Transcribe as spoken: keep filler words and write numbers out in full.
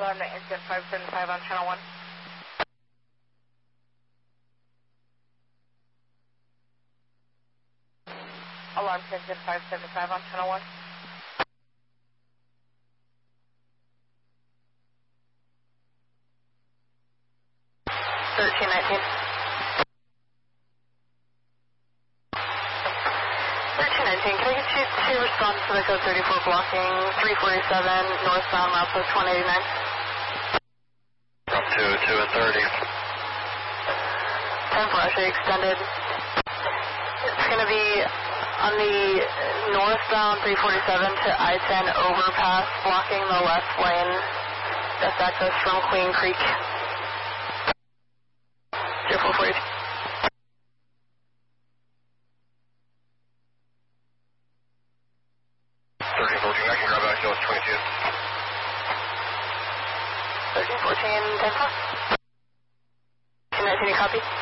Alarm to incident five seven five on channel one. Alarm to incident five seven five on channel one. thirteen nineteen. thirteen nineteen, can I get you to respond to the code thirty-four blocking three forty-seven northbound Southwest one eighty-nine? Up to two and thirty. ten four actually extended. It's going to be on the northbound three forty-seven to I ten overpass, blocking the left lane. That's access from Queen Creek. zero four four eight. thirteen fourteen, I can grab back to twenty-two. thirteen fourteen, ten four. two nineteen, you copy?